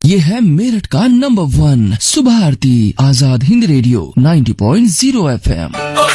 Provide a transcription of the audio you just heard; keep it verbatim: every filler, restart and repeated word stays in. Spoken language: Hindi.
ये है मेरठ का नंबर वन सुबह आरती Azad Hind radio ninety point zero F M.